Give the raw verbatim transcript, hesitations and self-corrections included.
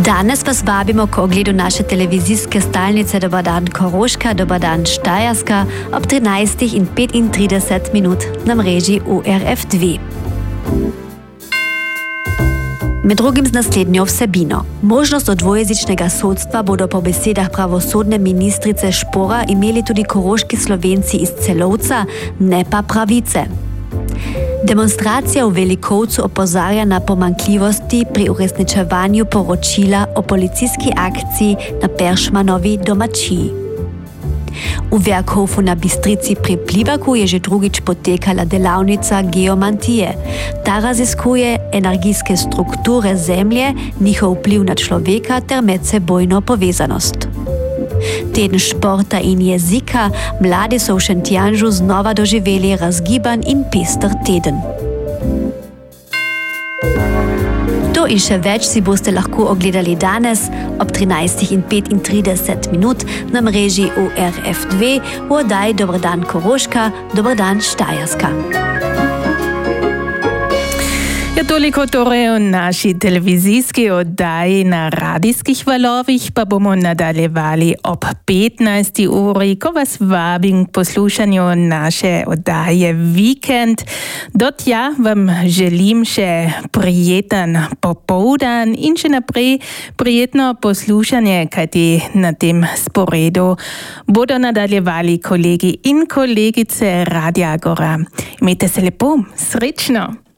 Danes vas vabimo k ogledu naše televizijske stalnice Dobar dan Koroška, Dobar dan Štajerska ob trinajstih in petintrideset minut na mreži U R F dve. Med drugim z naslednjo vsebino. Možnost do dvojezičnega sodstva bodo po besedah pravosodne ministrice Špora imeli tudi koroški Slovenci iz Celovca, ne pa pravice. Demonstracija v Velikovcu opozarja na pomanjkljivosti pri uresničevanju poročila o policijski akciji na Peršmanovi domačiji. V Verkhofu na Bistrici pri Plivaku je že drugič potekala delavnica geomantije. Ta raziskuje energijske strukture zemlje, njihov vpliv na človeka ter medsebojno povezanost. Teden športa in jezika, mladi so v Šentjanžu znova doživeli razgiban in pester teden. To in še več si boste lahko ogledali danes ob trinajstih in petintrideset minut na mreži U R F dve v oddaji Dobar dan Koroška, Dobar dan Štajerska. Ja, toliko torej o naši televizijski oddaji. Na radijskih valovih pa bomo nadaljevali ob petnajsti uri, ko vas vabim k poslušanju naše oddaje Vikend. Do tja vam želim še prijeten popoldan in še naprej prijetno poslušanje, kajti na tem sporedu bodo nadaljevali kolegi in kolegice Radia Agora. Imejte se lepo, srečno!